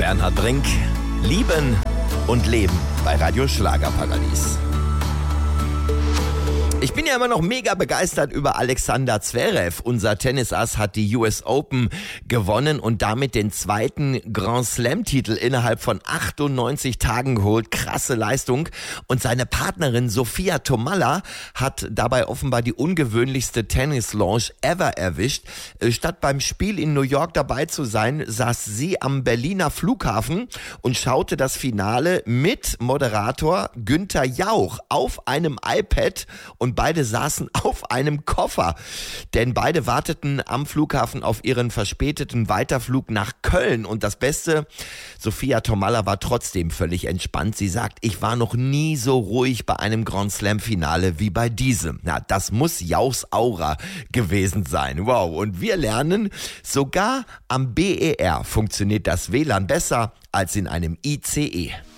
Bernhard Brink, Lieben und Leben bei Radio Schlagerparadies. Ich bin ja immer noch mega begeistert über Alexander Zverev. Unser Tennisass hat die US Open gewonnen und damit den zweiten Grand Slam-Titel innerhalb von 98 Tagen geholt. Krasse Leistung. Und seine Partnerin Sophia Tomalla hat dabei offenbar die ungewöhnlichste Tennis-Lounge ever erwischt. Statt beim Spiel in New York dabei zu sein, saß sie am Berliner Flughafen und schaute das Finale mit Moderator Günther Jauch auf einem iPad und beide saßen auf einem Koffer, denn beide warteten am Flughafen auf ihren verspäteten Weiterflug nach Köln. Und das Beste, Sophia Tomalla war trotzdem völlig entspannt. Sie sagt, ich war noch nie so ruhig bei einem Grand Slam Finale wie bei diesem. Na, das muss Jauchs Aura gewesen sein. Wow, und wir lernen, sogar am BER funktioniert das WLAN besser als in einem ICE.